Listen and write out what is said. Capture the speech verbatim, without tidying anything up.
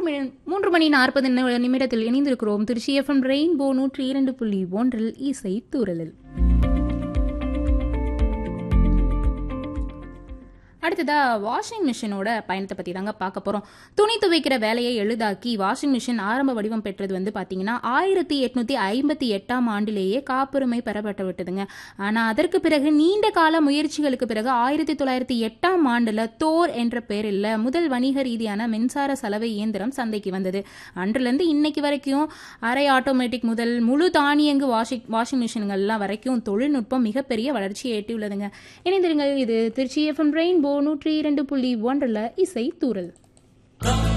மணி மூன்று மணி நாற்பது நிமிடத்தில் இணைந்திருக்கிறோம் திருச்சி எஃப்எம் ரெயின்போ நூற்றி இரண்டு புள்ளி ஒன்றில் இசை தூரலில். அடுத்ததா வாஷிங் மிஷினோட பயணத்தை பற்றி தாங்க பார்க்க போகிறோம். துணி துவைக்கிற வேலையை எளிதாக்கி வாஷிங் மிஷின் ஆரம்ப வடிவம் பெற்றது வந்து பார்த்தீங்கன்னா ஆயிரத்தி எட்நூற்றி ஐம்பத்தி எட்டாம் ஆண்டிலேயே காப்புரிமை பெறப்பட்டு விட்டதுங்க. ஆனால் அதற்கு பிறகு நீண்ட கால முயற்சிகளுக்கு பிறகு ஆயிரத்தி தொள்ளாயிரத்தி எட்டாம் ஆண்டில் தோர் என்ற பெயரில் முதல் வணிக ரீதியான மின்சார சலவை இயந்திரம் சந்தைக்கு வந்தது. அன்றிலிருந்து இன்னைக்கு வரைக்கும் அரை ஆட்டோமேட்டிக் முதல் முழு தானியங்கு வாஷிங் வாஷிங் மிஷின்கள்லாம் வரைக்கும் தொழில்நுட்பம் மிகப்பெரிய வளர்ச்சியை எட்டியுள்ளதுங்க. இணைந்திருங்கள், இது திருச்சி எஃப்எம் ரெயின்போ நூற்றி இரண்டு புள்ளி ஒன்றில் இசை தூரல்.